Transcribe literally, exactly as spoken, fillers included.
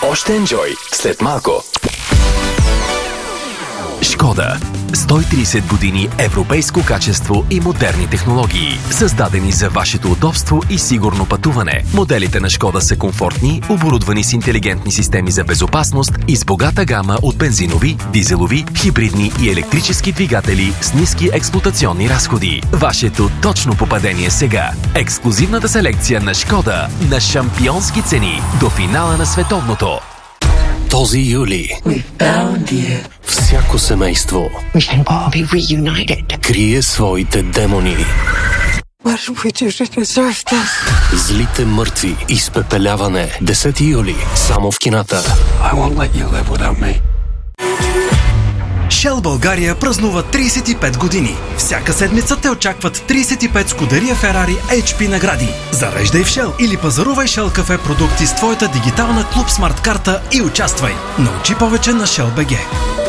Още енджой след малко. Шкода. сто и трийсет години европейско качество и модерни технологии, създадени за вашето удобство и сигурно пътуване. Моделите на Шкода са комфортни, оборудвани с интелигентни системи за безопасност и с богата гама от бензинови, дизелови, хибридни и електрически двигатели с ниски експлоатационни разходи. Вашето точно попадение сега. Ексклузивната селекция на Шкода на шампионски цени до финала на световното. Този юли всяко семейство крие своите демони. Злите мъртви, изпепеляване. десети юли, само в кината. Shell България празнува трийсет и пет години. Всяка седмица те очакват трийсет и пет Скудерия Ферари Ейч Пи награди. Зареждай в Shell или пазарувай Shell кафе продукти с твоята дигитална Клуб Смарт карта и участвай. Научи повече на Shell точка би джи.